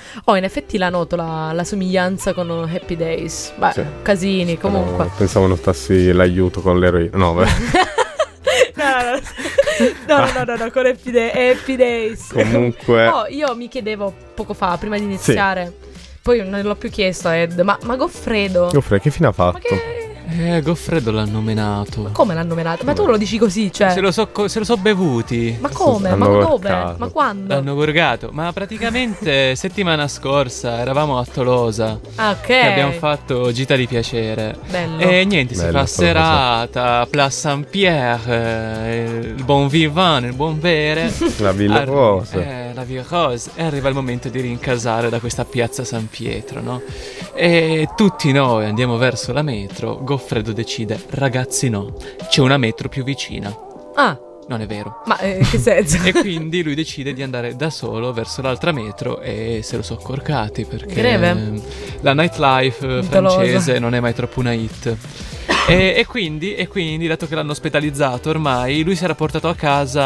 Oh, in effetti la noto la somiglianza con Happy Days. Beh, Sì. casini comunque. No, pensavo notassi l'aiuto con l'eroina. No, beh. No, con Happy Days. Comunque. Oh, io mi chiedevo poco fa, prima di iniziare, poi non l'ho più chiesto a Ed, ma Goffredo? Goffredo, che fine ha fatto? Ma che... Goffredo l'hanno menato. Come l'hanno menato? Ma tu lo dici così, cioè... Se lo so bevuti. Ma come? Ma Hanno dove? workato. Ma quando? L'hanno gorgato. Ma praticamente settimana scorsa eravamo a Tolosa. Ah, ok. E abbiamo fatto gita di piacere. Bello. E niente, si Bello, fa Tolosa. serata, Place Saint-Pierre, il buon vivant, il buon bere. La Villa Rose. La Villa Rose. E arriva il momento di rincasare da questa piazza San Pietro, no? E tutti noi andiamo verso la metro. Goffredo decide: ragazzi no, c'è una metro più vicina. Ah, Non è vero. ma che senso? E quindi lui decide di andare da solo verso l'altra metro e se lo so accorcati perché Greve. la nightlife Dolosa. francese non è mai troppo una hit. E quindi, dato che l'hanno ospitalizzato ormai, lui si era portato a casa